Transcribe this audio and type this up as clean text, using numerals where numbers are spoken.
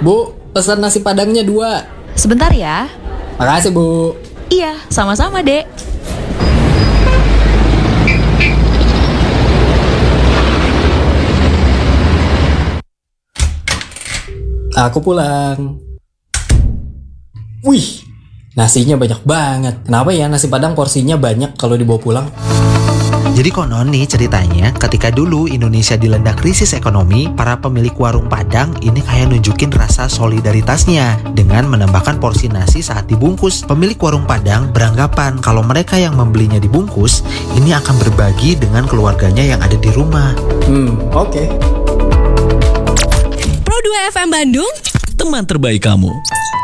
Bu, pesan nasi padangnya 2. Sebentar ya. Makasih, Bu. Iya, sama-sama, Dek. Aku pulang. Wih, nasinya banyak banget. Kenapa ya nasi padang porsinya banyak kalau dibawa pulang? Jadi konon nih ceritanya, ketika dulu Indonesia dilanda krisis ekonomi, para pemilik warung Padang ini kayak nunjukin rasa solidaritasnya dengan menambahkan porsi nasi saat dibungkus. Pemilik warung Padang beranggapan kalau mereka yang membelinya dibungkus, ini akan berbagi dengan keluarganya yang ada di rumah. Oke. Pro 2 FM Bandung, Teman terbaik kamu.